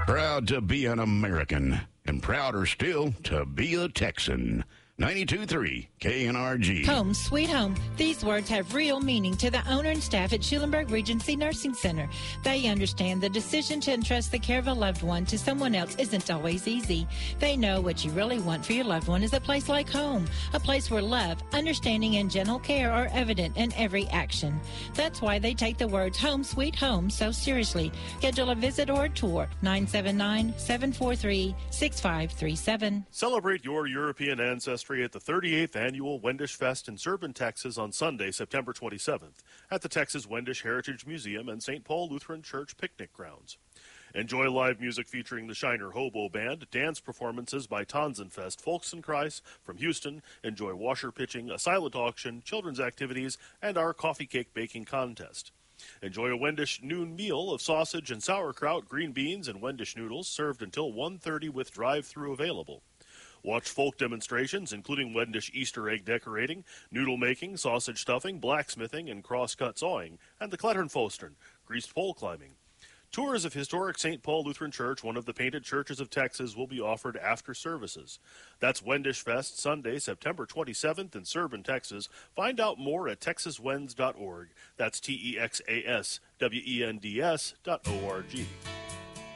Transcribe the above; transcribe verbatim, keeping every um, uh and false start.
Proud to be an American, and prouder still to be a Texan. ninety-two point three K N R G. Home, sweet home. These words have real meaning to the owner and staff at Schulenburg Regency Nursing Center. They understand the decision to entrust the care of a loved one to someone else isn't always easy. They know what you really want for your loved one is a place like home, a place where love, understanding, and gentle care are evident in every action. That's why they take the words home, sweet home so seriously. Schedule a visit or a tour. nine seven nine, seven four three, six five three seven. Celebrate your European ancestry at the thirty-eighth Annual Wendish Fest in Serban, Texas on Sunday, September twenty-seventh at the Texas Wendish Heritage Museum and Saint Paul Lutheran Church picnic grounds. Enjoy live music featuring the Shiner Hobo Band, dance performances by Tanzenfest Volksenkreis from Houston, enjoy washer pitching, a silent auction, children's activities, and our coffee cake baking contest. Enjoy a Wendish noon meal of sausage and sauerkraut, green beans, and Wendish noodles served until one thirty with drive-thru available. Watch folk demonstrations, including Wendish Easter egg decorating, noodle making, sausage stuffing, blacksmithing, and cross-cut sawing, and the Kletternfostern, greased pole climbing. Tours of historic Saint Paul Lutheran Church, one of the painted churches of Texas, will be offered after services. That's Wendish Fest, Sunday, September twenty-seventh in Serban, Texas. Find out more at texas wends dot org. That's T E X A S W E N D S dot O R G.